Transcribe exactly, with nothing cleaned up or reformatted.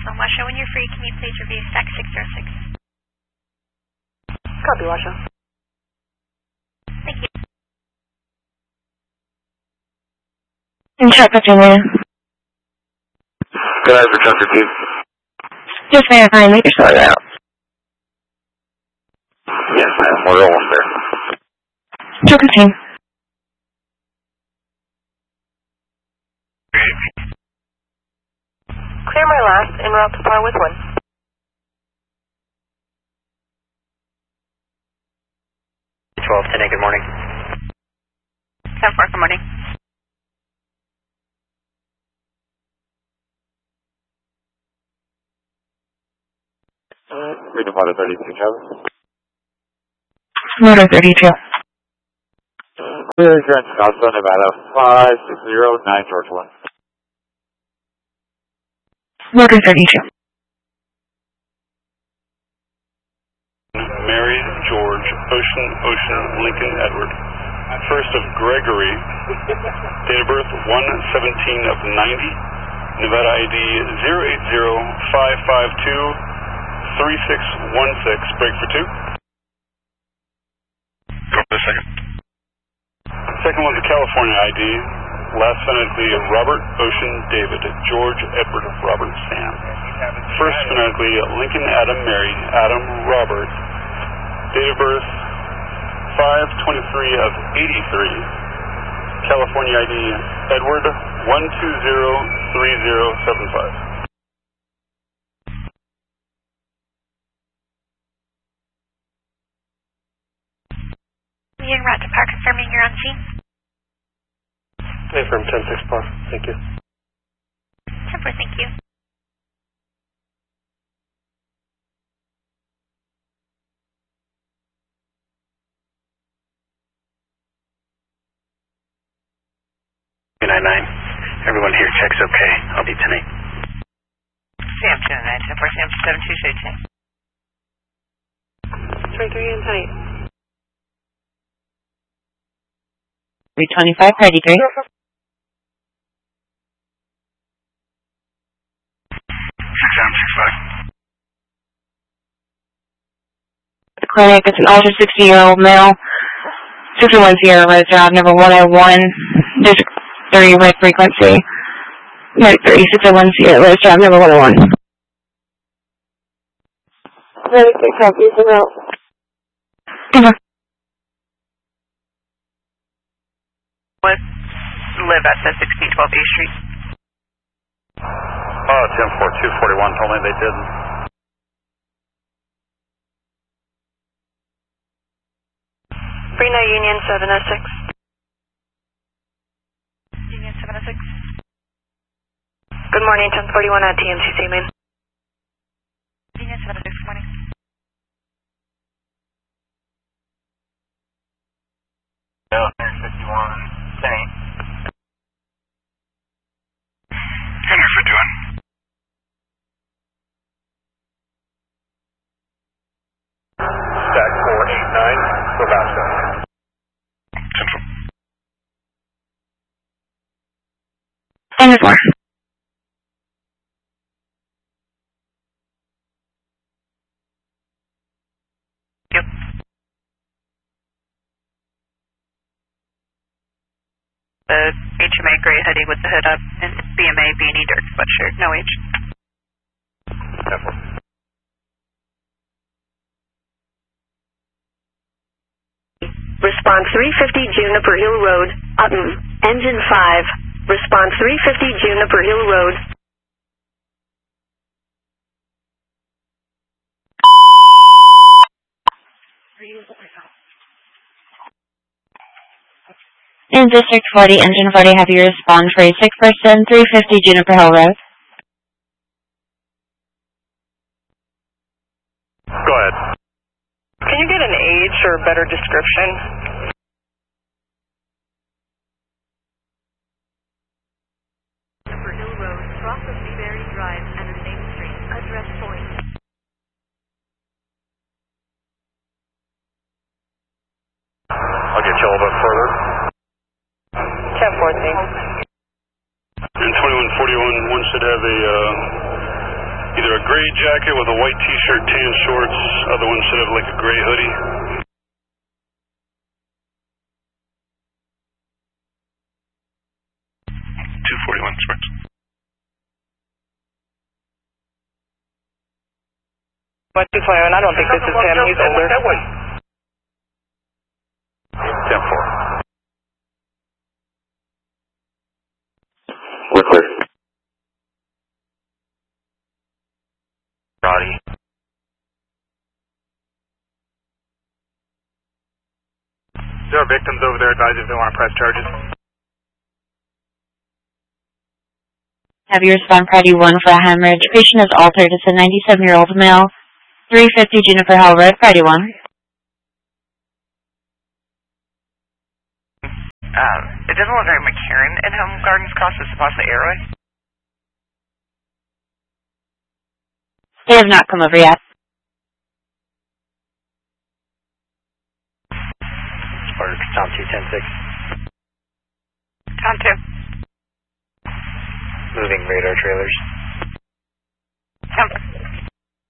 Jocelyn. Washoe, when you're free, can you please review stack six zero six? Copy, Washoe. Thank you. And check with you, man. Good eyes for Chester two. Yes, ma'am. I make your sort out. Yes, ma'am. We're almost there. Check with you. Clear my last, en route to par with one. twelve ten, good morning. ten four, good morning. Uh, Freedom Motor thirty-two, Travis. Motor thirty-two. Clear Grand Scottsdale, Nevada, five six zero nine George one. Motor thirty-two. Mary, George, Ocean, Ocean, Lincoln, Edward. First of Gregory, date of birth one seventeen of ninety, Nevada I D zero eight zero five five two three six one six, break for two. Go for the second. Second one's a California I D, last phonetically Robert, Ocean, David, George, Edward, Robert, Sam. First phonetically Lincoln, Adam, Mary, Adam, Robert. Date of birth five twenty-three of eighty-three, California I D Edward one two zero three zero seven five. You en route to par, confirming you're on scene. Confirm ten six par, thank you. ten four, thank you. nine nine. Everyone here checks okay. I'll be ten eight. Sam two nine, ten four, Sam seven two, show ten. three three and ten eight. three twenty-five, thirty-three. six seven six five. The clinic is an older sixty-year-old male. six one zero, red job number one oh one. District three, red frequency. Medic three, six oh one zero, red job number one oh one. Medic three, copy, is out. Uh-huh. What live at the sixteen twelve A Street? Oh, ten four two forty-one told me they didn't. Reno Union seven oh six. Union seven oh six. Good morning, ten forty-one at T M C C main. Union seven oh six, good morning. one fifty-one, ten eight. Henry for doing. Stack four eight nine, Sebastian. Central. And four. Yep. The H M A gray hoodie with the hood up, and B M A beanie dark sweatshirt, no H. Response three fifty Juniper Hill Road, Upton, engine five. Response three fifty Juniper Hill Road. In District forty, Engine forty, have you respond for a sick person, three fifty Juniper Hill Road. Go ahead. Can you get an age or better description? Juniper Hill Road, cross of Seabury Drive and the same street. Address point. I'll get you a little bit further. ten fourteen. And twenty-one forty-one, one should have a uh, Either a gray jacket with a white t-shirt, tan shorts, other one should have like a gray hoodie. two forty-one, Sparks. What two twenty-one? I don't think this is him. He's older. ten four. We're clear. Roddy. There are victims over there. Advise if they want to press charges. Have you respond Friday one for a hemorrhage. Patient is altered. It's a ninety-seven-year-old male. three fifty Juniper Hill Road, Friday one. Um, it doesn't look like McCarran and Home Gardens Cross is possibly airway. They have not come over yet. Sparks, Tom two ten six. Tom two. Moving radar trailers. Tom